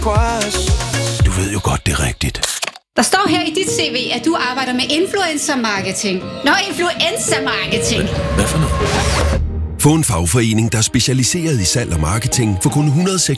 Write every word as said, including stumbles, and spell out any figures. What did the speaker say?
Du ved jo godt, det er rigtigt. Der står her i dit C V, at du arbejder med influencer-marketing. Nå, influencer-marketing. Hvad for noget? Få en fagforening, der er specialiseret i salg og marketing for kun et hundrede og